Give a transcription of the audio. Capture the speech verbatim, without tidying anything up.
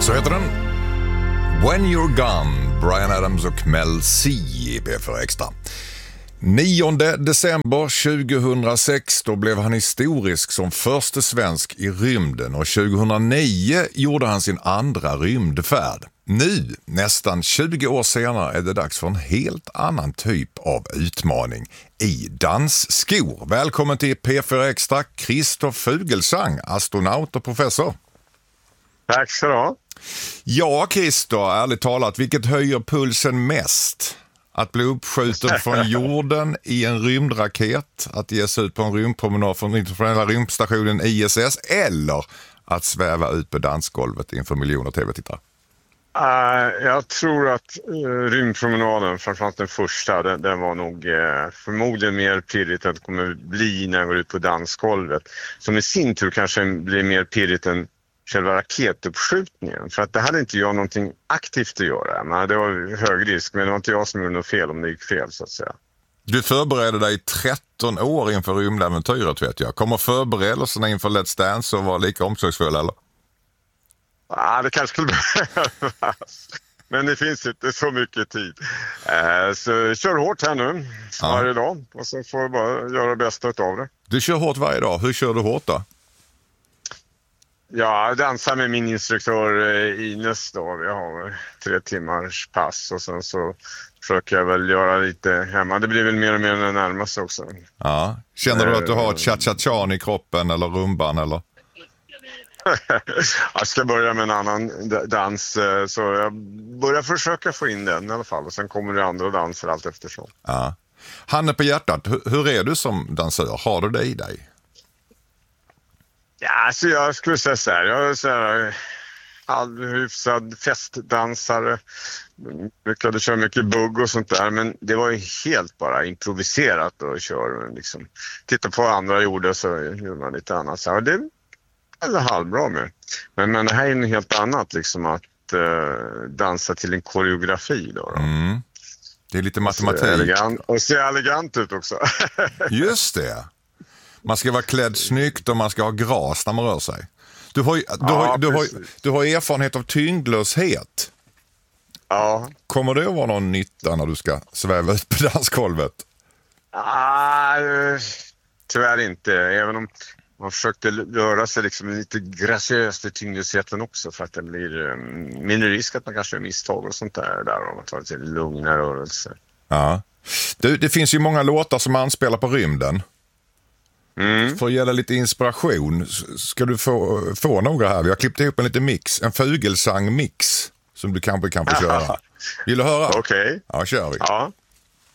Så heter den When You're Gone, Bryan Adams och Mel C i P fyra Extra. nionde december tjugohundrasex, då blev han historisk som första svensk i rymden, och tjugohundranio gjorde han sin andra rymdfärd. Nu, nästan tjugo år senare, är det dags för en helt annan typ av utmaning i dansskor. Välkommen till P fyra Extra, Christer Fuglesang, astronaut och professor. Tack så du. Ja, Christer, ärligt talat, vilket höjer pulsen mest? Att bli uppskjuten från jorden i en rymdraket, att ge sig ut på en rymdpromenad från internationella rymdstationen I S S, eller att sväva ut på dansgolvet inför miljoner tv-tittare? Uh, jag tror att uh, rymdpromenaden, framförallt den första, den, den var nog uh, förmodligen mer pirrigt än det kommer bli när jag går ut på dansgolvet. Som i sin tur kanske blir mer pirrigt än själva raketuppskjutningen. För att det hade inte jag någonting aktivt att göra. Men det var hög risk, men det var inte jag som gjorde något fel om det gick fel, så att säga. Du förberedde dig tretton år inför rymdäventyret, vet jag. Kommer förberedelserna inför Let's Dance att vara lika omsorgsfulla, eller? Ja, det kanske skulle behövas. Men det finns inte så mycket tid. Eh, så kör hårt här nu, ja. varje dag. Och så får jag bara göra det bästa av det. Du kör hårt varje dag. Hur kör du hårt då? Ja, jag dansar med min instruktör Ines då. Vi har tre timmars pass och sen så försöker jag väl göra lite hemma. Det blir väl mer och mer när det närmar sig också. Ja. Känner du att du har ett cha-cha-chan i kroppen eller rumban eller? Jag ska börja med en annan dans, så jag börjar försöka få in den i alla fall. Och sen kommer det andra danser allt eftersom. Ja. Handen på hjärtat, hur är du som dansör? Har du det i dig? Ja, alltså jag skulle säga så här, jag är så här halvhyfsad festdansare, lyckades köra mycket bugg och sånt där, men det var ju helt bara improviserat och kör liksom, titta på vad andra gjorde så gjorde man lite annat, så det är det halvbra med, men, men det här är något helt annat liksom, att uh, dansa till en koreografi då, då. Mm. Det är lite matematik. Och se elegant, och se elegant ut också. Just det. Man ska vara klädd snyggt och man ska ha gras när man rör sig. Du har, du, ja, har, du, har, du har erfarenhet av tyngdlöshet. Ja. Kommer det att vara någon nytta när du ska sväva ut på dansgolvet? Ah, tyvärr inte. Även om man försökte röra sig liksom lite graciöst i tyngdlösheten också, för att det blir um, mindre risk att man kanske gör misstag och sånt där, där om man tar lite lugna rörelser. Ja. Det, det finns ju många låtar som anspelar på rymden. Mm. För att ge dig lite inspiration ska du få, få några här. Vi har klippt ihop en liten mix, en Fuglesang-mix som du kanske kan få köra. Vill du höra? Okej. Okay. Ja, kör vi. Ja.